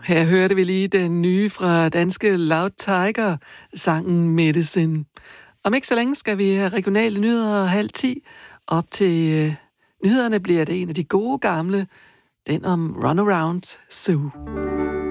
Her hørte vi lige den nye fra danske Loud Tiger, sangen Medicine. Om ikke så længe skal vi have regionale nyheder 9:30. Op til nyhederne bliver det en af de gode gamle, den om Runaround Zoo.